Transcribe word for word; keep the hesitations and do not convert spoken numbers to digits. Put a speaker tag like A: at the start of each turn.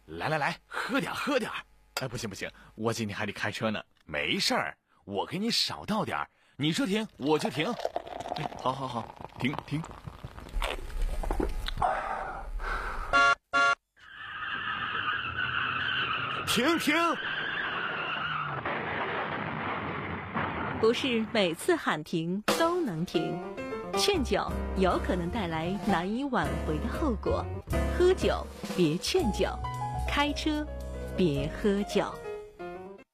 A: 来来来，喝点喝点。哎，不行不行，我今天还得开车呢。没事儿，我给你少倒点儿，你说停我就停。哎，好好好，停停。停停！
B: 不是每次喊停都能停，劝酒有可能带来难以挽回的后果。喝酒别劝酒，开车别喝酒。